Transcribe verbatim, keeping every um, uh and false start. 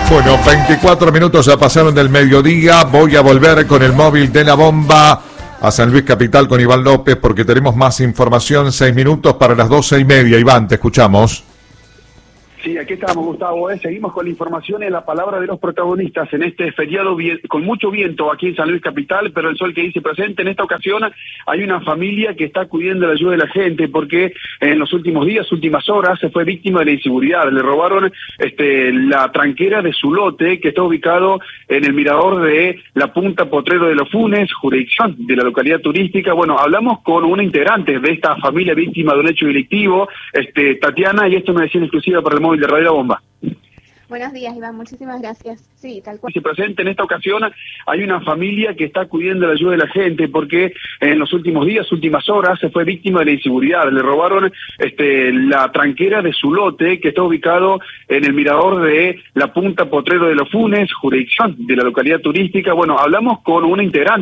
Bueno, veinticuatro minutos ya pasaron del mediodía. Voy a volver con el móvil de la bomba a San Luis Capital con Iván López porque tenemos más información. Seis minutos para las doce y media. Iván, te escuchamos. Sí, aquí estamos, Gustavo. ¿eh? Seguimos con la información y la palabra de los protagonistas en este feriado bien, con mucho viento aquí en San Luis Capital, pero el sol que dice presente. En esta ocasión hay una familia que está acudiendo a la ayuda de la gente porque en los últimos días, últimas horas, se fue víctima de la inseguridad. Le robaron este, la tranquera de su lote, que está ubicado en el mirador de la Punta Potrero de los Funes, jurisdicción de la localidad turística. Bueno, hablamos con una integrante de esta familia víctima de un hecho delictivo, este, Tatiana, y esto es una decisión exclusiva para el móvil de Radio La Bomba. Buenos días, Iván, muchísimas gracias. Sí, tal cual. Se presente en esta ocasión hay una familia que está acudiendo a la ayuda de la gente porque en los últimos días, últimas horas, se fue víctima de la inseguridad. Le robaron este, la tranquera de su lote, que está ubicado en el mirador de la Punta Potrero de los Funes, jurisdicción de la localidad turística. Bueno, hablamos con una integrante